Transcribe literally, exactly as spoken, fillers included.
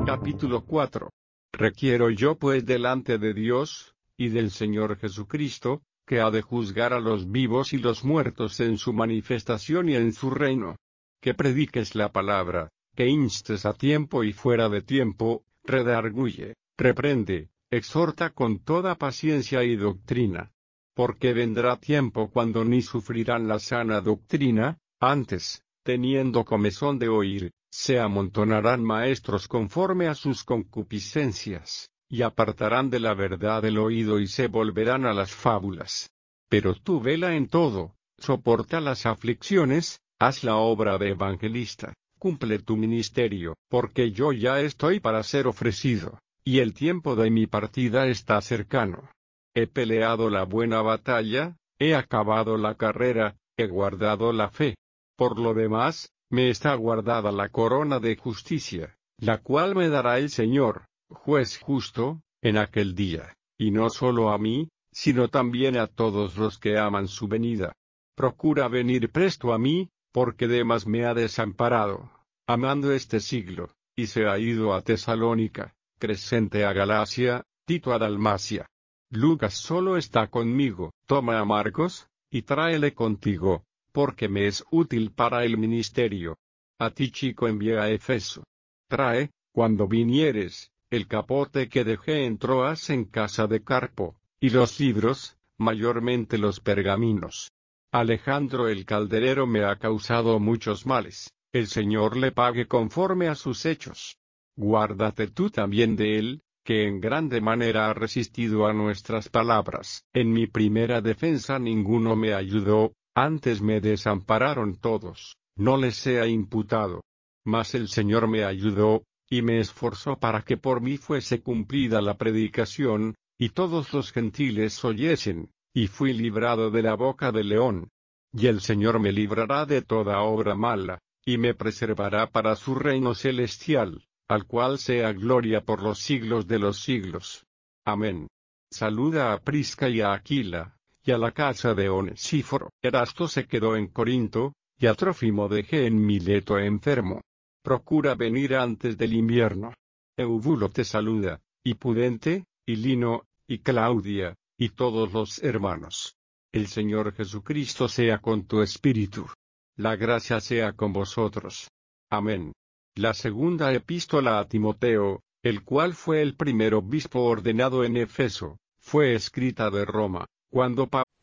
Capítulo cuatro. Requiero yo pues delante de Dios, y del Señor Jesucristo, que ha de juzgar a los vivos y los muertos en su manifestación y en su reino, que prediques la palabra, que instes a tiempo y fuera de tiempo, redarguye, reprende, exhorta con toda paciencia y doctrina. Porque vendrá tiempo cuando ni sufrirán la sana doctrina, antes, teniendo comezón de oír, se amontonarán maestros conforme a sus concupiscencias, y apartarán de la verdad el oído y se volverán a las fábulas. Pero tú vela en todo, soporta las aflicciones, haz la obra de evangelista, cumple tu ministerio, porque yo ya estoy para ser ofrecido, y el tiempo de mi partida está cercano. He peleado la buena batalla, he acabado la carrera, he guardado la fe. Por lo demás, me está guardada la corona de justicia, la cual me dará el Señor, juez justo, en aquel día, y no solo a mí, sino también a todos los que aman su venida. Procura venir presto a mí, porque Demas me ha desamparado, amando este siglo, y se ha ido a Tesalónica, Crescente a Galacia, Tito a Dalmacia. Lucas solo está conmigo. Toma a Marcos, y tráele contigo, porque me es útil para el ministerio. A Tíquico envía a Efeso. Trae, cuando vinieres, el capote que dejé en Troas en casa de Carpo, y los libros, mayormente los pergaminos. Alejandro el calderero me ha causado muchos males, el Señor le pague conforme a sus hechos. Guárdate tú también de él, que en grande manera ha resistido a nuestras palabras. En mi primera defensa ninguno me ayudó, antes me desampararon todos, no les sea imputado. Mas el Señor me ayudó, y me esforzó para que por mí fuese cumplida la predicación, y todos los gentiles oyesen, y fui librado de la boca del león. Y el Señor me librará de toda obra mala, y me preservará para su reino celestial, al cual sea gloria por los siglos de los siglos. Amén. Saluda a Prisca y a Aquila, y a la casa de Onesíforo. Erasto se quedó en Corinto, y a Trófimo dejé en Mileto enfermo. Procura venir antes del invierno. Eubulo te saluda, y Pudente, y Lino, y Claudia, y todos los hermanos. El Señor Jesucristo sea con tu espíritu. La gracia sea con vosotros. Amén. La segunda epístola a Timoteo, el cual fue el primer obispo ordenado en Efeso, fue escrita de Roma, cuando Pablo